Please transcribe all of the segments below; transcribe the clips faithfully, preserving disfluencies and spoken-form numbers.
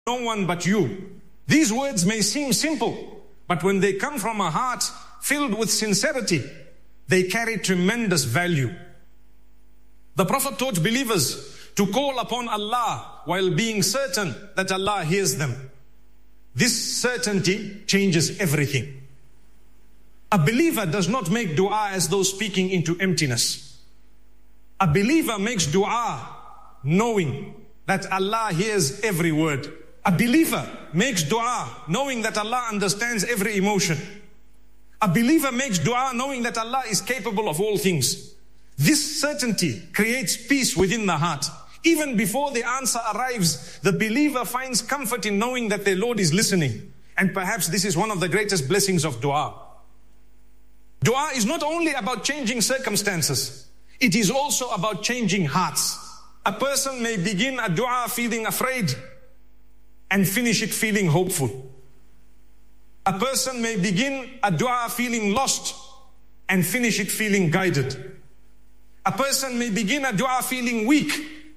no one but you. These words may seem simple, but when they come from a heart filled with sincerity, they carry tremendous value. The Prophet taught believers to call upon Allah while being certain that Allah hears them. This certainty changes everything. A believer does not make dua as though speaking into emptiness. A believer makes dua knowing that Allah hears every word. A believer makes dua knowing that Allah understands every emotion. A believer makes dua knowing that Allah is capable of all things. This certainty creates peace within the heart. Even before the answer arrives, the believer finds comfort in knowing that their Lord is listening. And perhaps this is one of the greatest blessings of dua. Dua is not only about changing circumstances, it is also about changing hearts. A person may begin a dua feeling afraid and finish it feeling hopeful. A person may begin a dua feeling lost and finish it feeling guided. A person may begin a dua feeling weak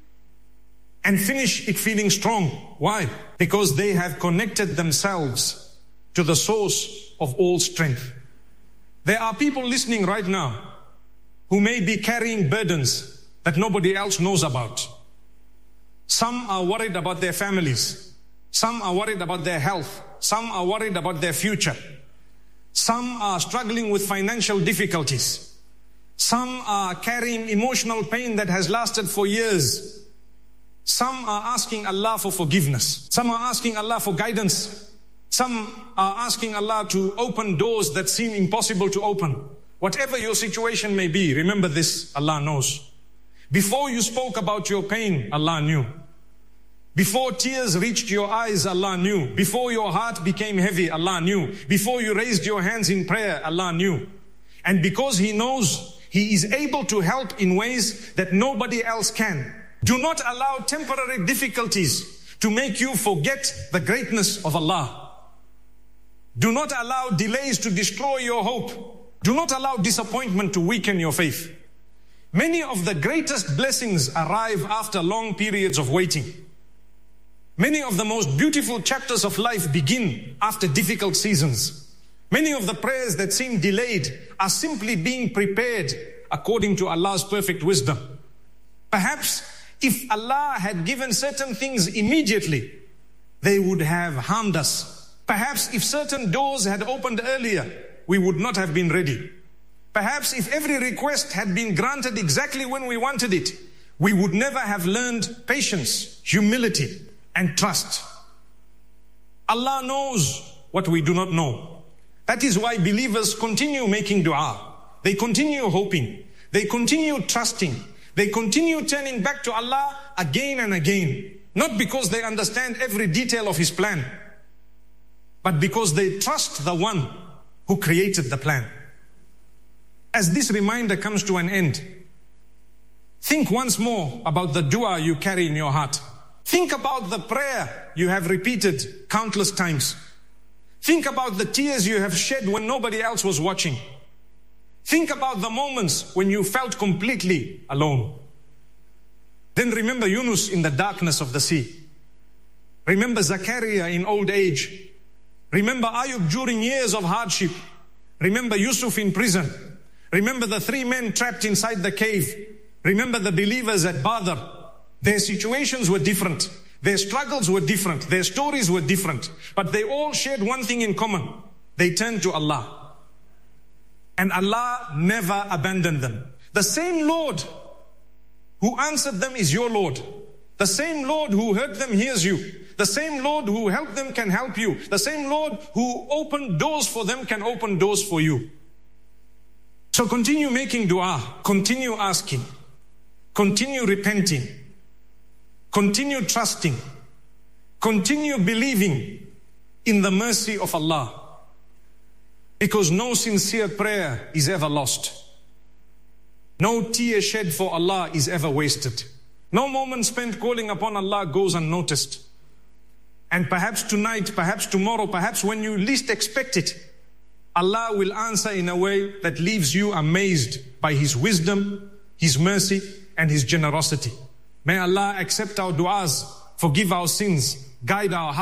and finish it feeling strong. Why? Because they have connected themselves to the source of all strength. There are people listening right now who may be carrying burdens that nobody else knows about. Some are worried about their families. Some are worried about their health. Some are worried about their future. Some are struggling with financial difficulties. Some are carrying emotional pain that has lasted for years. Some are asking Allah for forgiveness. Some are asking Allah for guidance. Some are asking Allah to open doors that seem impossible to open. Whatever your situation may be, remember this, Allah knows. Before you spoke about your pain, Allah knew. Before tears reached your eyes, Allah knew. Before your heart became heavy, Allah knew. Before you raised your hands in prayer, Allah knew. And because He knows, He is able to help in ways that nobody else can. Do not allow temporary difficulties to make you forget the greatness of Allah. Do not allow delays to destroy your hope. Do not allow disappointment to weaken your faith. Many of the greatest blessings arrive after long periods of waiting. Many of the most beautiful chapters of life begin after difficult seasons. Many of the prayers that seem delayed are simply being prepared according to Allah's perfect wisdom. Perhaps if Allah had given certain things immediately, they would have harmed us. Perhaps if certain doors had opened earlier, we would not have been ready. Perhaps if every request had been granted exactly when we wanted it, we would never have learned patience, humility, and trust. Allah knows what we do not know. That is why believers continue making dua. They continue hoping. They continue trusting. They continue turning back to Allah again and again. Not because they understand every detail of His plan, but because they trust the one who created the plan. As this reminder comes to an end, think once more about the dua you carry in your heart. Think about the prayer you have repeated countless times. Think about the tears you have shed when nobody else was watching. Think about the moments when you felt completely alone. Then remember Yunus in the darkness of the sea. Remember Zakaria in old age. Remember Ayub during years of hardship. Remember Yusuf in prison. Remember the three men trapped inside the cave. Remember the believers at Badr. Their situations were different. Their struggles were different. Their stories were different. But they all shared one thing in common. They turned to Allah. And Allah never abandoned them. The same Lord who answered them is your Lord. The same Lord who heard them hears you. The same Lord who helped them can help you. The same Lord who opened doors for them can open doors for you. So continue making dua. Continue asking. Continue repenting. Continue trusting. Continue believing in the mercy of Allah. Because no sincere prayer is ever lost. No tear shed for Allah is ever wasted. No moment spent calling upon Allah goes unnoticed. And perhaps tonight, perhaps tomorrow, perhaps when you least expect it, Allah will answer in a way that leaves you amazed by His wisdom, His mercy, and His generosity. May Allah accept our du'as, forgive our sins, guide our hearts.